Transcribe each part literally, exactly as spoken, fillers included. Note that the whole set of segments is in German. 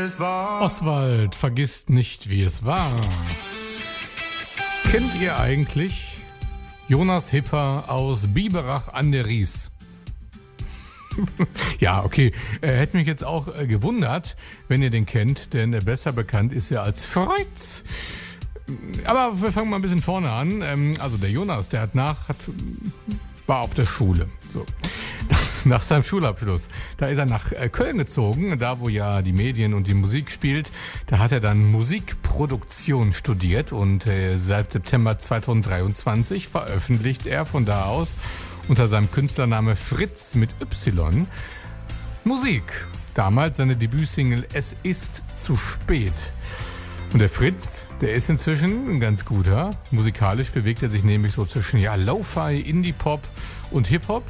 es war. Oswald vergisst nicht, wie es war. Kennt ihr eigentlich Jonas Hipper aus Biberach an der Ries? Ja, okay. Äh, hätte mich jetzt auch äh, gewundert, wenn ihr den kennt, denn äh, besser bekannt ist er als Fritz. Aber wir fangen mal ein bisschen vorne an. Ähm, also der Jonas, der hat nach, hat, war auf der Schule. So. Nach seinem Schulabschluss. Da ist er nach äh, Köln gezogen, da wo ja die Medien und die Musik spielt. Da hat er dann Musikproduktion studiert und äh, seit September zweitausenddreiundzwanzig veröffentlicht er von da aus unter seinem Künstlername Fritz mit Y Musik. Damals seine Debütsingle Es ist zu spät. Und der Fritz, der ist inzwischen ein ganz guter. Musikalisch bewegt er sich nämlich so zwischen ja, Lo-Fi, Indie-Pop und Hip-Hop.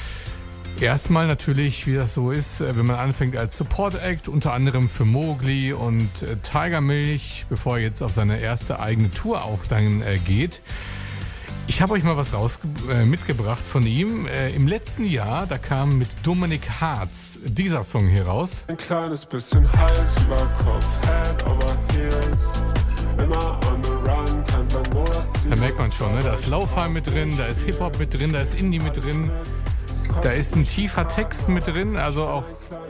Erstmal natürlich, wie das so ist, wenn man anfängt als Support-Act, unter anderem für Mowgli und äh, Tigermilch, bevor er jetzt auf seine erste eigene Tour auch dann äh, geht. Ich habe euch mal was raus äh, mitgebracht von ihm. Äh, Im letzten Jahr, da kam mit Dominik Hartz dieser Song hier raus. Ein kleines bisschen Hals über Kopf, Head over Heels. Immer on the run, kein Plan, wo das Ziel Da merkt man schon, ne? Da ist Lo-Fi mit drin, da ist Hip-Hop mit drin, da ist Indie mit drin. Da ist ein tiefer Text mit drin, also auch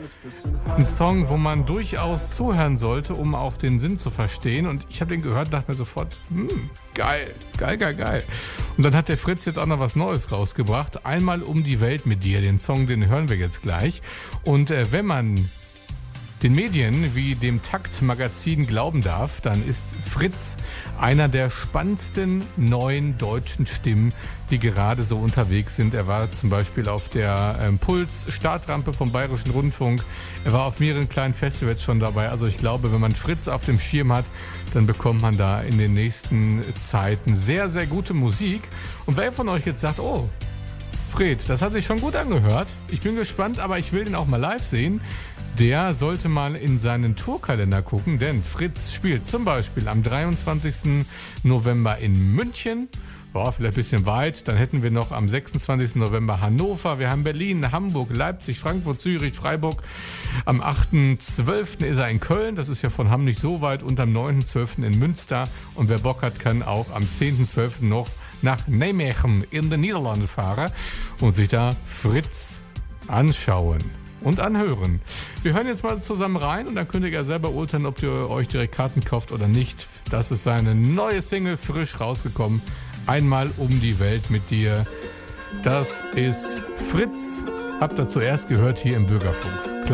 ein Song, wo man durchaus zuhören sollte, um auch den Sinn zu verstehen. Und ich habe den gehört und dachte mir sofort, hm, geil, geil, geil, geil. Und dann hat der Fritz jetzt auch noch was Neues rausgebracht. Einmal um die Welt mit dir. Den Song, den hören wir jetzt gleich. Und äh, wenn man den Medien wie dem Takt-Magazin glauben darf, dann ist Fritz einer der spannendsten neuen deutschen Stimmen, die gerade so unterwegs sind. Er war zum Beispiel auf der ähm, Puls-Startrampe vom Bayerischen Rundfunk. Er war auf mehreren kleinen Festivals schon dabei. Also ich glaube, wenn man Fritz auf dem Schirm hat, dann bekommt man da in den nächsten Zeiten sehr, sehr gute Musik. Und wer von euch jetzt sagt, oh, Fred, das hat sich schon gut angehört. Ich bin gespannt, aber ich will den auch mal live sehen. Der sollte mal in seinen Tourkalender gucken, denn Fritz spielt zum Beispiel am dreiundzwanzigsten November in München. Boah, vielleicht ein bisschen weit. Dann hätten wir noch am sechsundzwanzigsten November Hannover. Wir haben Berlin, Hamburg, Leipzig, Frankfurt, Zürich, Freiburg. Am achten zwölften ist er in Köln. Das ist ja von Hamm nicht so weit. Und am neunten zwölften in Münster. Und wer Bock hat, kann auch am zehnten zwölften noch nach Nijmegen in den Niederlanden fahren und sich da Fritz anschauen und anhören. Wir hören jetzt mal zusammen rein und dann könnt ihr ja selber urteilen, ob ihr euch direkt Karten kauft oder nicht. Das ist seine neue Single, frisch rausgekommen. Einmal um die Welt mit dir. Das ist Fritz. Habt ihr zuerst gehört hier im Bürgerfunk. Klar.